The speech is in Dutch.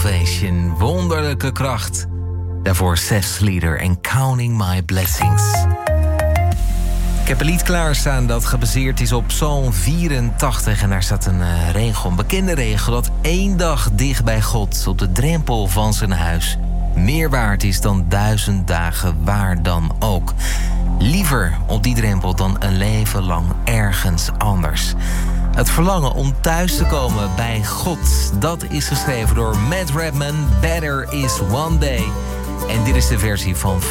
Salvation, wonderlijke kracht. Daarvoor Seth Sleater en Counting My Blessings. Ik heb een lied klaarstaan dat gebaseerd is op Psalm 84. En daar staat een regel, een bekende regel, dat 1 dag dicht bij God op de drempel van zijn huis meer waard is dan 1000 dagen waar dan ook. Liever op die drempel dan een leven lang ergens anders. Het verlangen om thuis te komen bij God, dat is geschreven door Matt Redman. Better is One Day. En dit is de versie van